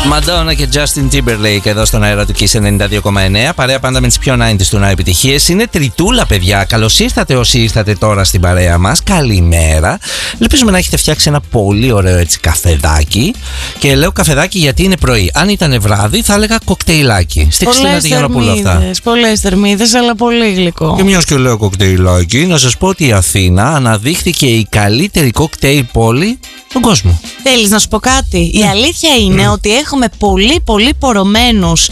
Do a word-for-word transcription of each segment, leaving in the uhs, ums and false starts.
Μαντόνα και Justin Timberlake εδώ στον αέρα του Kiss ενενήντα δύο κόμμα εννέα. Παρέα πάντα με τις πιο ενενήντα του να επιτυχίες. Είναι τριτούλα, παιδιά. Καλώς ήρθατε όσοι ήρθατε τώρα στην παρέα μας. Καλημέρα. Ελπίζουμε να έχετε φτιάξει ένα πολύ ωραίο έτσι καφεδάκι. Και λέω καφεδάκι γιατί είναι πρωί. Αν ήταν βράδυ, θα έλεγα κοκτέιλάκι. Στη Χριστίνα τη Γιαννοπούλου αυτά. Πολλές θερμίδες, αλλά πολύ γλυκό. Και μιας και λέω κοκτέιλάκι, να σας πω ότι η Αθήνα αναδείχθηκε η καλύτερη κοκτέιλ πόλη στον κόσμο. Θέλεις να σου πω κάτι? Η αλήθεια είναι ότι έχουμε πολύ πολύ πορωμένους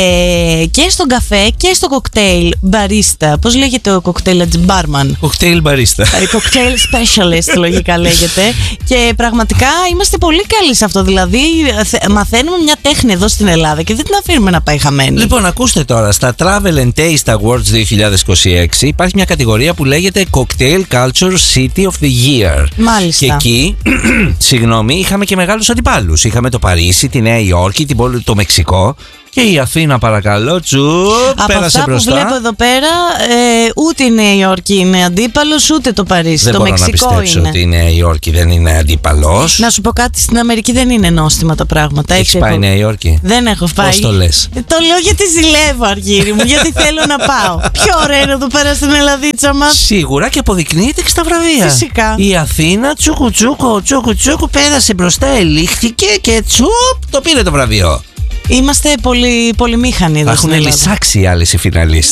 ε, και στον καφέ και στο κοκτέιλ μπαρίστα. Πώς λέγεται ο κοκτέιλ μπάρμαν? Κοκτέιλ μπαρίστα. Κοκτέιλ specialist λογικά λέγεται. Και πραγματικά είμαστε πολύ καλοί σε αυτό. Δηλαδή μαθαίνουμε μια τέχνη εδώ στην Ελλάδα και δεν την αφήνουμε να πάει χαμένη. Λοιπόν, ακούστε τώρα, στα Travel and Taste Awards δύο χιλιάδες είκοσι έξι υπάρχει μια κατηγορία που λέγεται Cocktail Culture City of the Year. Μάλιστα. Και εκεί, συγγνώμη, είχαμε και μεγάλους αντιπάλους. Είχαμε το Παρίσι, τη Νέα Υόρκη, την πόλη, το Μεξικό. Και η Αθήνα, παρακαλώ, τσουπ, από πέρασε αυτά μπροστά. Που βλέπω εδώ πέρα, ε, ούτε η Νέα Υόρκη είναι αντίπαλος, ούτε το Παρίσι. Δεν το μπορώ Μεξικό να πιστέψω είναι. ότι η Νέα Υόρκη δεν είναι αντίπαλος. Να σου πω κάτι, στην Αμερική δεν είναι νόστιμα τα πράγματα. Έχεις πάει η Νέα Υόρκη? Δεν έχω πάει. Πώς το λες? Το λέω γιατί ζηλεύω, Αργύρι μου, γιατί θέλω να πάω. Πιο ωραία είναι εδώ πέρα στην Ελλαδίτσα μας. Σίγουρα, και αποδεικνύεται και στα βραβεία. Φυσικά. Η Αθήνα, τσούκου τσούκου, τσούκου τσούκου, πέρασε μπροστά, ελήχθηκε και τσουπ, το πήρε το βραβείο. Είμαστε πολύ, πολύ μήχανοι εδώ. Έχουν λυσάξει οι άλλες οι φιναλίστ.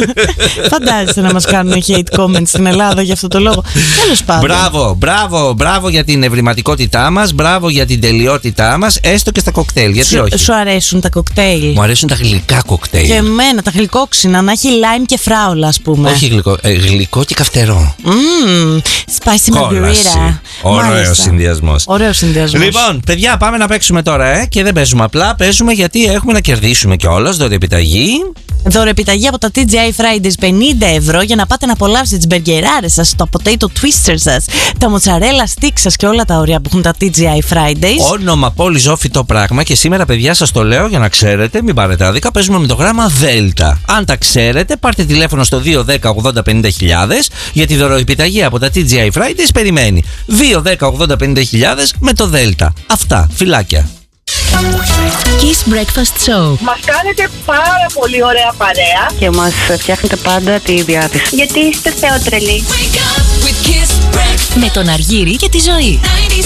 Φαντάζεσαι να μας κάνουν hate comments στην Ελλάδα για αυτό το λόγο. Τέλος πάντων. Μπράβο, μπράβο, μπράβο για την ευρηματικότητά μας, μπράβο για την τελειότητά μας, έστω και στα κοκτέιλ. Γιατί σου, όχι? Σου αρέσουν τα κοκτέιλ? Μου αρέσουν τα γλυκά κοκτέιλ. Και εμένα, τα γλυκόξινα, να έχει lime και φράουλα, ας πούμε. Όχι γλυκό, ε, γλυκό και καυτερό. Mm, spicy margarita. Ωραίο συνδυασμός. Ωραίο συνδυασμός. Λοιπόν, παιδιά, πάμε να παίξουμε τώρα, ε, και δεν παίζουμε απλά, παίζουμε γιατί έχουμε να κερδίσουμε κιόλας δωρεοεπιταγή. Δωρεοεπιταγή από τα τι τζι άι Fridays πενήντα ευρώ για να πάτε να απολαύσετε τις μπεργκεράρες σας, το potato twister σας, τα mozzarella stick σας και όλα τα ωραία που έχουν τα τι τζι άι Fridays. Όνομα πόλη ζώφυτο πράγμα, και σήμερα, παιδιά, σας το λέω για να ξέρετε, μην πάρετε άδικα. Παίζουμε με το γράμμα Δέλτα. Αν τα ξέρετε, πάρτε τηλέφωνο στο δύο δέκα ογδόντα πενήντα χιλιάδες για τη δωρεοεπιταγή από τα τι τζι άι Fridays. Περιμένει δύο δέκα ογδόντα πενήντα χιλιάδες με το Δέλτα. Αυτά, φιλάκια. Kiss Breakfast Show. Μας κάνετε πάρα πολύ ωραία παρέα και μας φτιάχνετε πάντα τη διάθεση. γιατί είστε θεοτρελοί. Με τον Αργύρι και τη Ζωή.